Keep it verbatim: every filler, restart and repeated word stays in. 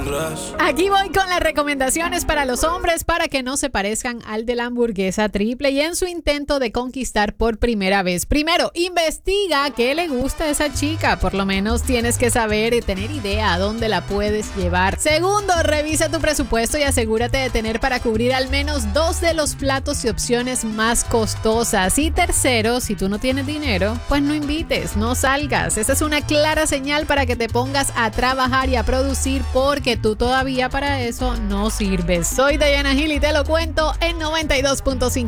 Aquí voy con las recomendaciones para los hombres para que no se parezcan al de la hamburguesa triple y en su intento de conquistar por primera vez. Primero, investiga qué le gusta a esa chica. Por lo menos tienes que saber y tener idea a dónde la puedes llevar. Segundo, revisa tu presupuesto y asegúrate de tener para cubrir al menos dos de los platos y opciones más costosas. Y tercero, si tú no tienes dinero, pues no invites, no salgas. Esa es una clara señal para que te pongas a trabajar y a producir porque tú todavía para eso no sirves. Soy Diana Gil y te lo cuento en noventa y dos punto cinco